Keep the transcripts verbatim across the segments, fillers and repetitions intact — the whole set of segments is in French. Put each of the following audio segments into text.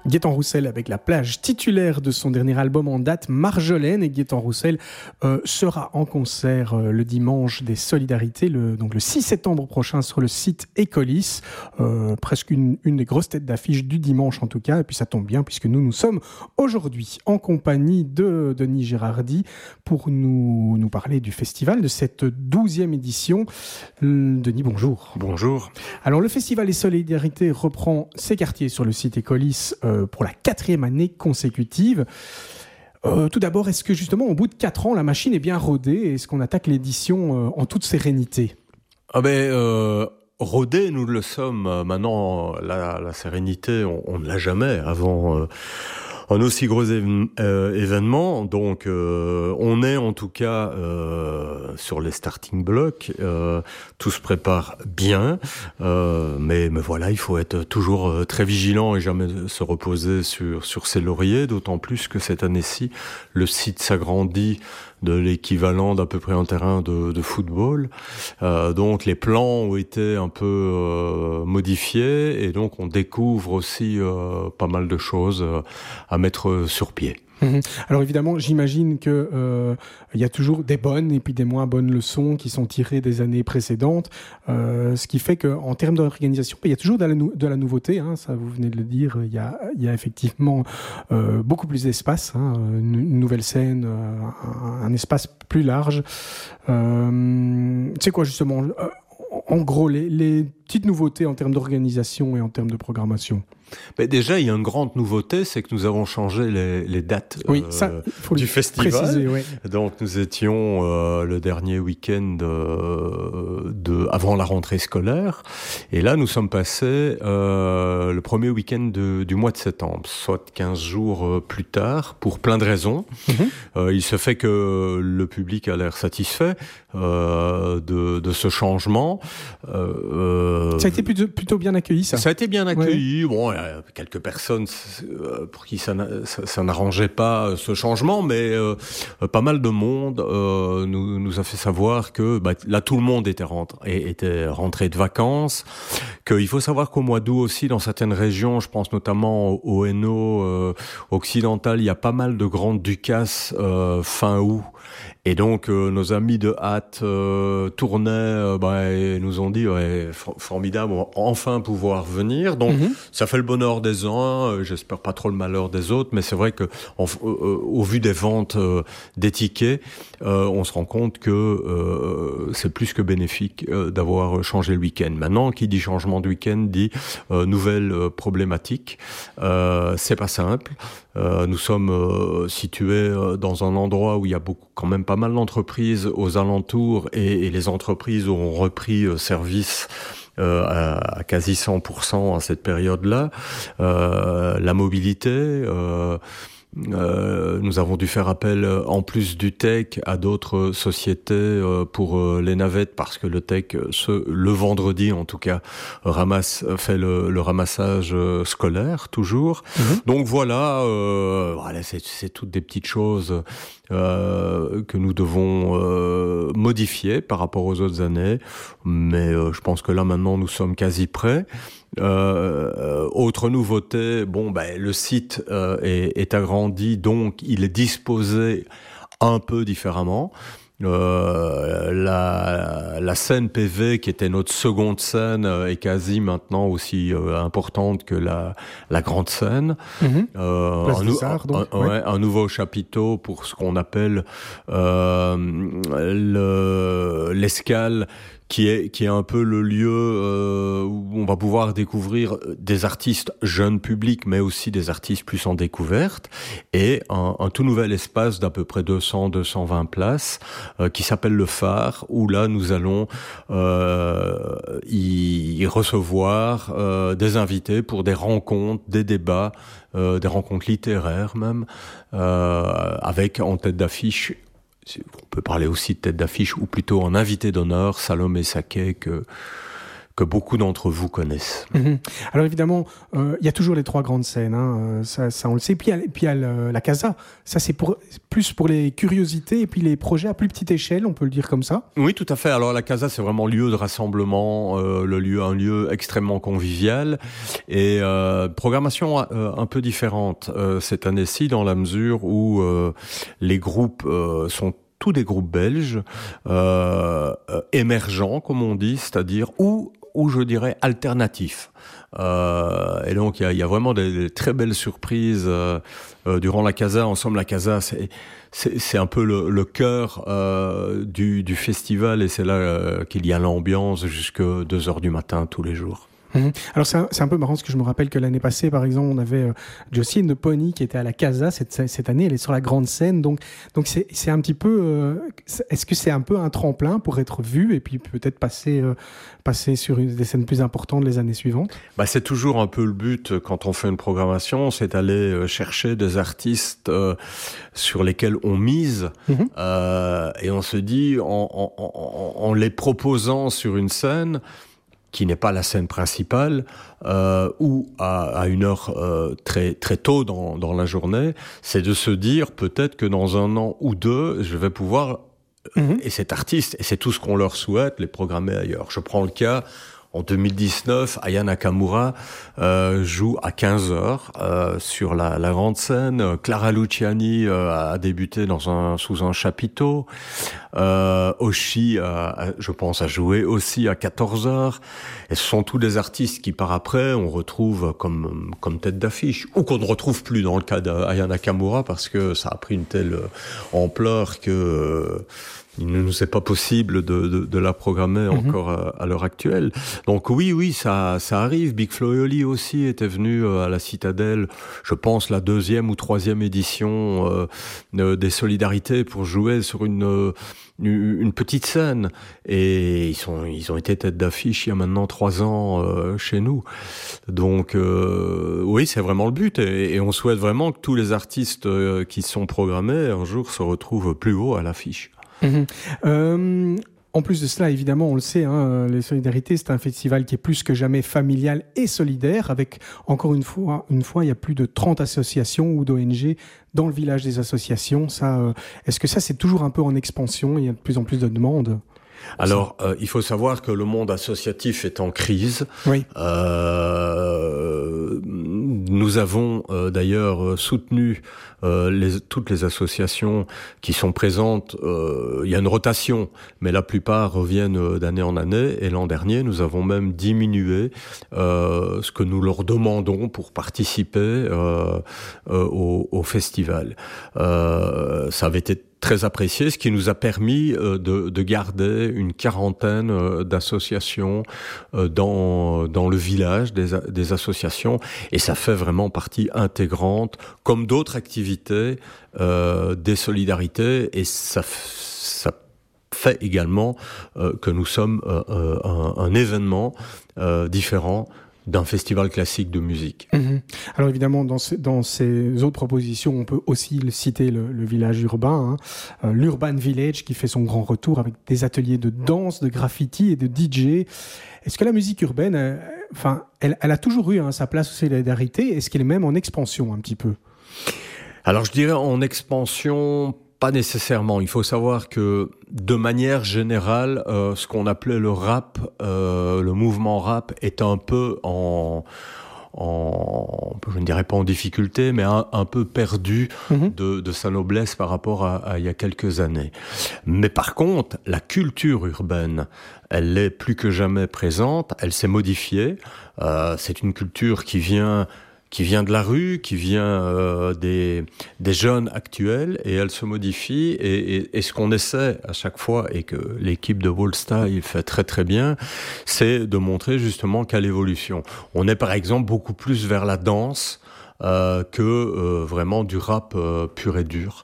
Gaëtan Roussel avec la plage titulaire de son dernier album en date, Marjolaine. Et Gaëtan Roussel euh, sera en concert euh, le dimanche des Solidarités, le, donc le six septembre prochain sur le site Écolis. Euh, presque une, une des grosses têtes d'affiche du dimanche en tout cas. Et puis ça tombe bien puisque nous, nous sommes aujourd'hui en compagnie de Denis Gérardi pour nous, nous parler du festival, de cette douzième édition. Denis, bonjour. Bonjour. Alors le festival des Solidarités reprend ses quartiers sur le site Écolis euh, pour la quatrième année consécutive. Euh, tout d'abord, est-ce que justement, au bout de quatre ans, la machine est bien rodée et est-ce qu'on attaque l'édition euh, en toute sérénité ? Ah ben, euh, rodée, nous le sommes. Maintenant, la, la sérénité, on, on ne l'a jamais avant euh, un aussi gros éve- euh, événement. Donc, euh, on est en tout cas euh, sur les starting blocks. Euh, tout se prépare bien, euh, mais, mais voilà, il faut être toujours euh, très vigilant et jamais se reposer sur sur ses lauriers. D'autant plus que cette année-ci, le site s'agrandit de l'équivalent d'à peu près un terrain de, de football. Euh, donc les plans ont été un peu euh, modifiés et donc on découvre aussi euh, pas mal de choses euh, à mettre sur pied. Mmh. Alors évidemment, j'imagine que euh, il y a toujours des bonnes et puis des moins bonnes leçons qui sont tirées des années précédentes, euh, ce qui fait qu'en termes d'organisation, il y a toujours de la, nou- de la nouveauté, hein, ça vous venez de le dire, il y a, il y a effectivement euh, beaucoup plus d'espace, hein, une, une nouvelle scène, euh, un, un espace plus large. Euh, c'est quoi justement, euh, en gros, les, les petites nouveautés en termes d'organisation et en termes de programmation? Mais déjà, il y a une grande nouveauté, c'est que nous avons changé les, les dates oui, euh, ça, faut du festival. Préciser, ouais. Donc, nous étions euh, le dernier week-end euh, de avant la rentrée scolaire, et là, nous sommes passés euh, le premier week-end de, du mois de septembre, soit quinze jours euh, plus tard, pour plein de raisons. Mm-hmm. Euh, il se fait que le public a l'air satisfait euh, de, de ce changement. Euh, ça a été plutôt, plutôt bien accueilli, ça. Ça a été bien accueilli. Ouais. Bon, il y a quelques personnes pour qui ça, ça, ça n'arrangeait pas ce changement, mais euh, pas mal de monde euh, nous, nous a fait savoir que bah, là tout le monde était rentré, était rentré de vacances. Qu'il faut savoir qu'au mois d'août aussi, dans certaines régions, je pense notamment au Hainaut euh, occidental, il y a pas mal de grandes ducasses euh, fin août. Et donc euh, nos amis de hâte euh, tournaient euh, bah, et nous ont dit ouais, for- formidable, on va enfin pouvoir venir. Donc mm-hmm. ça fait le bonheur des uns, euh, j'espère pas trop le malheur des autres, mais c'est vrai que en, euh, au vu des ventes euh, des tickets, euh, on se rend compte que euh, c'est plus que bénéfique euh, d'avoir changé le week-end. Maintenant, qui dit changement de week-end dit euh, nouvelle euh, problématique. Euh, c'est pas simple. Euh, nous sommes euh, situés euh, dans un endroit où il y a beaucoup, quand même pas mal d'entreprises aux alentours et, et les entreprises ont repris euh, service euh, à, à quasi cent pour cent à cette période-là. Euh, la mobilité... Euh, Euh, nous avons dû faire appel, en plus du tech, à d'autres sociétés euh, pour euh, les navettes, parce que le tech, ce, le vendredi en tout cas, ramasse, fait le, le ramassage euh, scolaire, toujours. Mmh. Donc voilà, euh, voilà c'est, c'est toutes des petites choses euh, que nous devons euh, modifier par rapport aux autres années, mais euh, je pense que là maintenant nous sommes quasi prêts. Euh, autre nouveauté, bon, ben, le site euh, est, est agrandi, donc il est disposé un peu différemment. Euh, la, la scène P V, qui était notre seconde scène, est quasi maintenant aussi euh, importante que la, la grande scène. Mmh. Euh, Place un, des Arts, donc, un, ouais. Ouais, un nouveau chapiteau pour ce qu'on appelle euh, le, l'escale, qui est qui est un peu le lieu euh, où on va pouvoir découvrir des artistes jeunes publics, mais aussi des artistes plus en découverte, et un, un tout nouvel espace d'à peu près deux cents à deux cent vingt places euh, qui s'appelle le Phare, où là nous allons euh, y, y recevoir euh, des invités pour des rencontres, des débats, euh, des rencontres littéraires même, euh, avec en tête d'affiche, on peut parler aussi de tête d'affiche, ou plutôt en invité d'honneur, Salomé Saquet, que, que beaucoup d'entre vous connaissent. Mmh. Alors évidemment, il euh, y a toujours les trois grandes scènes, hein, ça, ça on le sait. Puis il y a, y a le, la Casa, ça c'est pour, plus pour les curiosités et puis les projets à plus petite échelle, on peut le dire comme ça. Oui, tout à fait. Alors la Casa, c'est vraiment lieu de rassemblement, euh, le lieu, un lieu extrêmement convivial et euh, programmation euh, un peu différente euh, cette année-ci dans la mesure où euh, les groupes euh, sont tous des groupes belges euh, euh, émergents, comme on dit, c'est-à-dire ou ou je dirais alternatifs. Euh, et donc il y a, y a vraiment des, des très belles surprises euh, euh, durant la Casa. En somme, la Casa, c'est c'est, c'est un peu le, le cœur euh, du, du festival, et c'est là euh, qu'il y a l'ambiance jusque deux heures du matin tous les jours. Mmh. Alors c'est un, c'est un peu marrant parce que je me rappelle que l'année passée, par exemple, on avait euh, Josie and the Pony qui était à la Casa cette, cette année. Elle est sur la grande scène, donc donc c'est c'est un petit peu. Euh, est-ce que c'est un peu un tremplin pour être vu et puis peut-être passer euh, passer sur une, des scènes plus importantes les années suivantes? Bah c'est toujours un peu le but quand on fait une programmation, c'est d'aller chercher des artistes euh, sur lesquels on mise mmh. euh, et on se dit en, en, en, en les proposant sur une scène qui n'est pas la scène principale, euh, ou à, à une heure euh, très très tôt dans, dans la journée, c'est de se dire peut-être que dans un an ou deux, je vais pouvoir, mmh. et cet artiste, et c'est tout ce qu'on leur souhaite, les programmer ailleurs. Je prends le cas, en deux mille dix-neuf, Aya Nakamura euh, joue à quinze heures euh, sur la, la grande scène. Clara Luciani euh, a débuté dans un, sous un chapiteau. Euh, Oshi, a, je pense, a joué aussi à quatorze heures. Et ce sont tous des artistes qui, par après, on retrouve comme, comme tête d'affiche, ou qu'on ne retrouve plus dans le cas d'Aya Nakamura, parce que ça a pris une telle ampleur que... Euh, il ne nous est pas possible de, de, de la programmer mmh. encore à, à l'heure actuelle. Donc oui, oui, ça, ça arrive. Big Flo et Oli aussi était venu à la Citadelle, je pense la deuxième ou troisième édition euh, des Solidarités pour jouer sur une, une, une petite scène. Et ils sont, ils ont été tête d'affiche il y a maintenant trois ans euh, chez nous. Donc euh, oui, c'est vraiment le but. Et, et on souhaite vraiment que tous les artistes euh, qui sont programmés un jour se retrouvent plus haut à l'affiche. Mmh. Euh, en plus de cela, évidemment, on le sait, hein, les Solidarités, c'est un festival qui est plus que jamais familial et solidaire, avec, encore une fois, une fois, il y a plus de trente associations ou d'O N G dans le village des associations. Ça, euh, est-ce que ça, c'est toujours un peu en expansion? Il y a de plus en plus de demandes. Alors, euh, il faut savoir que le monde associatif est en crise. Oui. Euh, nous avons euh, d'ailleurs soutenu euh, les, toutes les associations qui sont présentes. Euh, il y a une rotation, mais la plupart reviennent d'année en année. Et l'an dernier, nous avons même diminué euh, ce que nous leur demandons pour participer euh, euh, au, au festival. Euh, ça avait été très apprécié, ce qui nous a permis euh, de, de garder une quarantaine euh, d'associations euh, dans, dans le village des, des associations, et ça fait vraiment partie intégrante, comme d'autres activités, euh, des solidarités, et ça, ça fait également euh, que nous sommes euh, un, un événement euh, différent d'un festival classique de musique. Mmh. Alors évidemment, dans, ce, dans ces autres propositions, on peut aussi citer le, le village urbain, hein, euh, l'Urban Village, qui fait son grand retour avec des ateliers de danse, de graffiti et de D J. Est-ce que la musique urbaine, euh, enfin, elle, elle a toujours eu hein, sa place aux solidarités? Est-ce qu'elle est même en expansion un petit peu? Alors je dirais en expansion... Pas nécessairement. Il faut savoir que, de manière générale, euh, ce qu'on appelait le rap, euh, le mouvement rap, est un peu en, en, je ne dirais pas en difficulté, mais un, un peu perdu mmh. de, de sa noblesse par rapport à, à il y a quelques années. Mais par contre, la culture urbaine, elle est plus que jamais présente. Elle s'est modifiée. Euh, c'est une culture qui vient qui vient de la rue, qui vient euh, des, des jeunes actuels, et elle se modifie, et, et, et ce qu'on essaie à chaque fois, et que l'équipe de Wallstyle fait très très bien, c'est de montrer justement qu'à l'évolution. On est par exemple beaucoup plus vers la danse euh, que euh, vraiment du rap euh, pur et dur.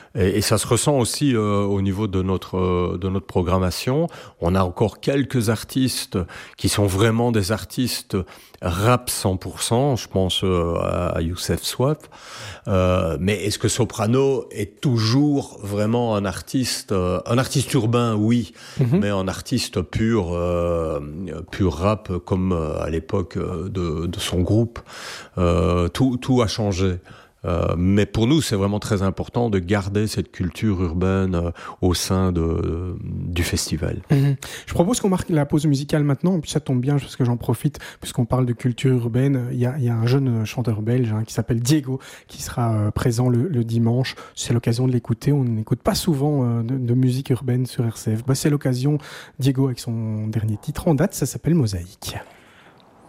Et, et ça se ressent aussi euh, au niveau de notre euh, de notre programmation. On a encore quelques artistes qui sont vraiment des artistes rap cent pour cent. Je pense euh, à Youssef Swap. Euh, mais est-ce que Soprano est toujours vraiment un artiste, euh, un artiste urbain, oui, mm-hmm. mais un artiste pur, euh, pur rap comme euh, à l'époque de, de son groupe. Euh, tout, tout a changé. Euh, mais pour nous, c'est vraiment très important de garder cette culture urbaine euh, au sein de, euh, du festival. Mmh. Je propose qu'on marque la pause musicale maintenant, et puis ça tombe bien parce que j'en profite, puisqu'on parle de culture urbaine. Il y a, il y a un jeune chanteur belge hein, qui s'appelle Diego, qui sera euh, présent le, le dimanche. C'est l'occasion de l'écouter. On n'écoute pas souvent euh, de, de musique urbaine sur R C F. Bah, c'est l'occasion. Diego avec son dernier titre en date, ça s'appelle Mosaïque.